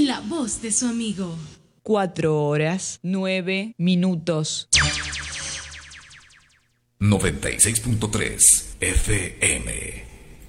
la voz de su amigo. 4:09. 96.3 FM.